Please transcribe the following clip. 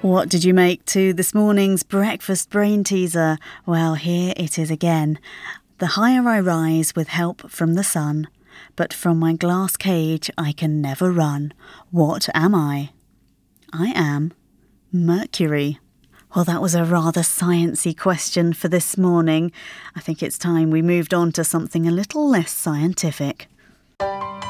What did you make to this morning's breakfast brain teaser? Well, here it is again. The higher I rise with help from the sun, but from my glass cage I can never run. What am I? I am Mercury. Well, that was a rather sciencey question for this morning. I think it's time we moved on to something a little less scientific.